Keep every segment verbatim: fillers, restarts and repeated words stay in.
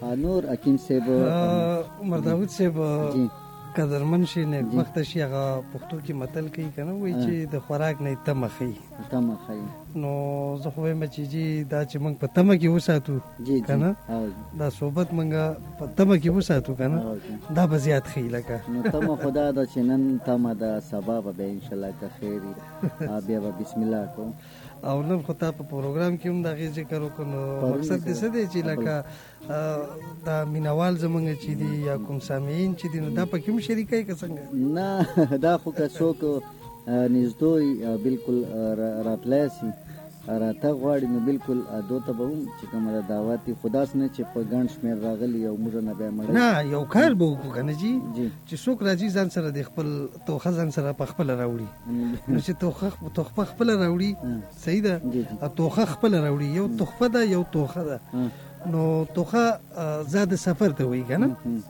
نور حکیم صاحب عمر داود صاحب قدرمن شي نیک بخت شي هغه پښتو کې متل کوي کنه وایي چې د خوراک نه تمه خي تمه خي نو زه خو وایم چې جی دا چې موږ په تمه کې وساتو کنه دا صحبت موږ په تمه کې وساتو کنه دا به زیات خي لکه نو تمه خدا دا چې نن تمه دا سبب به ان شاء الله که خیری بیا به بسم الله کو او نن خو تا په پروګرام کې هم دا غي ذکر وکړو مقصد دې څه دی چې لکه دا مینوال زمونږ چې دي یا کوم سامعین چې دي نو دا پکې هم شریکای که څنګه نه دا خو که څوک نږدې بالکل راتلای شي راته غواړي نو بالکل دوته به هم چې کومه دعوت خداس نه چې په ګڼ شمېر راغلي او موږ نه به مړ نه یو کار به وکړو کنه جی چې څوک راځي ځان سره د خپل توخه ځان سره په خپل راوړي نو چې توخه توخه خپل راوړي صحیح ده توخه خپل راوړي یو تحفه ده یو توخه ده نو توخه زاد سفر ته وایي کنه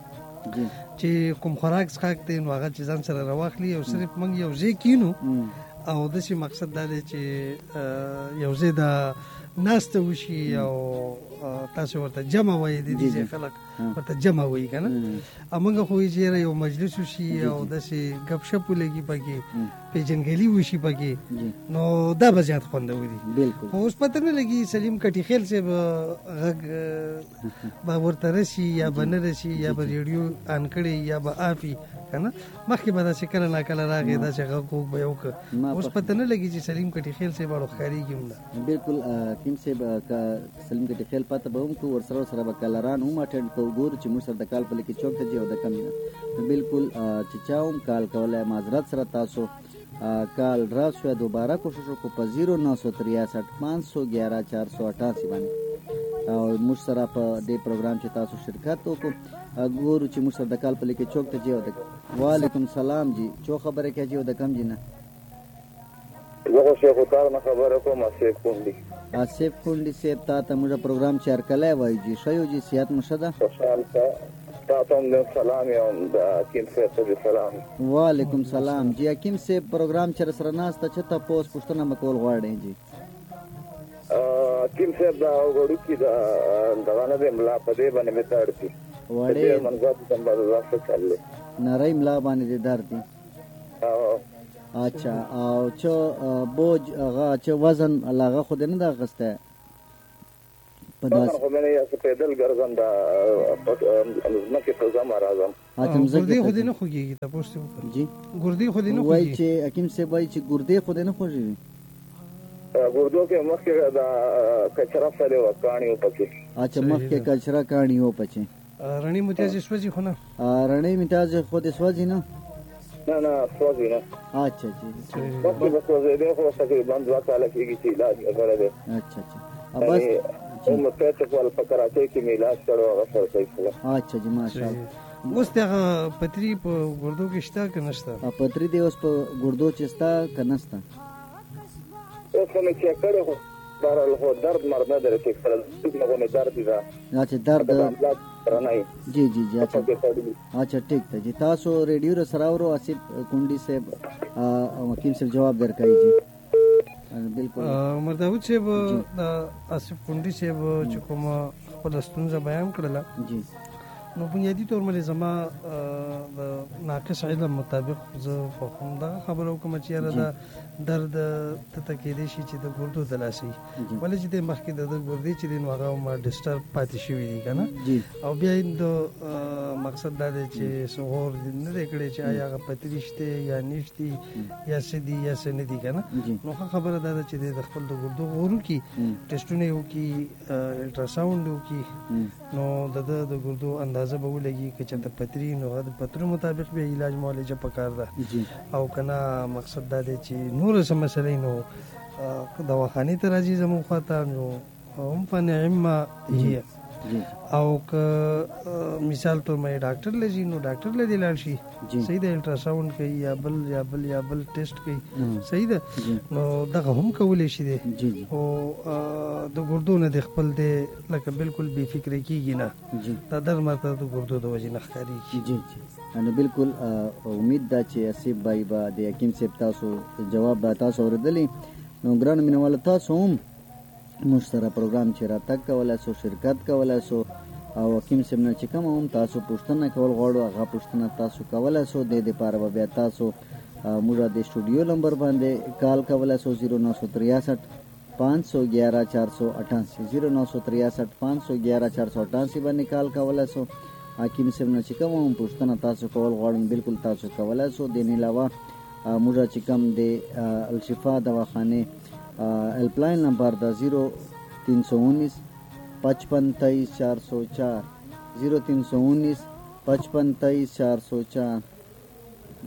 چې کوم خوراک څښاک دی نو هغه چې ځان سره راواخلي او صرف موږ یو ځای کینو او داسې مقصد دا دی چې یو ځای د ناسته وشي او تاسو ورته جمع وایي د دې خلک ورته جمع وایي که نه او موږ خو وایي چې یو مجلس وشي او داسې ګپ شپ ولګي پکې پیژنګلي وشي پکې نو دا به زیات خوندور دي خو اوس پته نه لګي سلیم کټي خیل صاحب غږ به ورته رسي یا به نه رسي یا به ریډیو آن کړي یا به آفي که نه مخکې به داسې کله ناکله راغی داسې غږ وږ به یې وکړه اوس پته نه لګي چې سلیم کټي خیل صاحب اړو ښکارېږي هم نه بالکل حکیم صاحب که سلیم کټي خیل پته به هم کړو ورسره ورسره به کالران هم اټینډ کوو ګورو چې موږ سره د کال په لیکې چوک ته ځي او د کم نه بالکل چې چا هم کال کولی معذرت سره تاسو کال راز شو دوباره کوشش وکړو په زیرو نو سو تریاسٹھ پانچ سو گیارہ چار سو اٹھاسی باندې او موږ سره په دې پروګرام چې تاسو شرکت وکړو ګورو چې موږ سره د کال په لیکې چوک ته ځي او د وعلیکم سلام جی چو خبره کې جی او د کم جی نه زه شیخ وتار نه خبره کوم آصف کونډي آصف کونډي صاحب تا ته موږ پروګرام چار کله وای جی شایو جی صحت مشده خوشحال تا تاسو هم سلام یو د حکیم صاحب ته سلام وعلیکم سلام جی حکیم صاحب پروګرام چر سره ناسته چې تاسو پوښتنه مکول غواړئ جی حکیم صاحب دا وګورئ چې دا دغه نه ملا په دې باندې متاړتي وړې منځات څنګه راځي چلې نری ملا باندې درد دي اچھا او چې بوج هغه چې وزن هغه خو دې نه دا غسته په داس خو مې یې څه پیدل ګرځم دا مزمکه په ځما راځم اته ګردې خو دې نه خوږي تاسو جی ګردې خو دې نه خوږي وای چې حکیم صاحب وای چې ګردې خو دې نه خوږي ګردو کې مخکې دا کچرا سره وکانی او پکې اچھا مخکې کچرا کانی او پکې رڼی متاز سوځي خو نه رڼی متاز خو دې سوځي نه نه نه سوځي نه اچھا جی مخکې به سوځي دې خو تقریبا دوه کاله کېږي چې علاج وکړل اچھا اچھا بس هم په ټول فکراتې کې میلاج کړو هغه سره صحیح اچھا جی ماشاءالله اوس دغه پتری په ګردو کې شته که نشته پتری دی اوس په ګردو چې شته که نشته اوس مې چیک کړی خو بهرحال خو درد مرد نه درې چیک کړل هغه مې درد دی اچھا درد جی جی جی اچھا اچھا ٹھیک ہے جی تاسو ریڈیو ر سراورو آصف کونډي صاحب حکیم صاحب جواب درکړي جی بالکل عمر داود صاحب آصف کونډي صاحب چې کوم خپل ستونزه بیان کړله جی نو بنیادی طور باندې زما د ناقص علم مطابق زه فهم دا خبره کوم چې یاره دا درد ته تکیدې شي چې د ګردو د لاسي ولې چې د مخکې د ګردې چې د هغه ما ډسټرب پاتې شوی دی کنه او بیا د مقصد دا دی چې سغور نه کړي چې آیا هغه پتری شته یا نشتی یا سدي یا سندي کنه نو خبره دا چې د خپل د ګردو غورو کې ټیسټونه یو کې الټراساوند یو کې نو د د ګردو انداز به ولګي که چې د پتری نو د پتری مطابق به علاج معالجه پکار ده او کنه مقصد دا دی چې نور څه مسلې نو دواخانې ته راځي زموږ خواته نو هم فنعم هي او که مثال ته مې ډاکټر لږی نو ډاکټر لدی لاړ شي صحیح ده الټراساوند کوي یا بل یا بل یا بل ټیسټ کوي صحیح ده نو دغه هم کولای شي دي او د ګردو نه د خپل دی لکه بالکل بے فکر کیږي نه دا در مرته د ګردو د وجې نه ښکاري جی جی نو بالکل امید ده چې آصف بای با د حکیم صاحب تاسو جواب به تاسو اوریدلی نو ګران مینوال تاسو هم موږ سره پروګرام چې راتګ کولای سو شرکت کولای سو او حکیم صاحب نه چې کوم هم تاسو پوښتنه کول غواړو هغه پوښتنه تاسو کولای شو د دې لپاره به بیا تاسو موږ د سټوډیو نمبر باندې کال کولای شو زیرو نو سو تریاسٹھ پانچ سو گیارہ چار سو اٹھاسی زیرو نو سو تریاسٹھ پانچ سو گیارہ چار سو اٹھاسی باندې کال کولای شو حکیم صاحب نه چې کوم هم پوښتنه تاسو کول غواړئ بالکل تاسو کولای شو د نه علاوه موږ چې کوم د الشفا دواخانه help line number the zero तीन सौ उन्नीस पचपन तेईस चार सौ चार जीरो तीन सौ उन्नीस पचपन तेईस चार सौ चार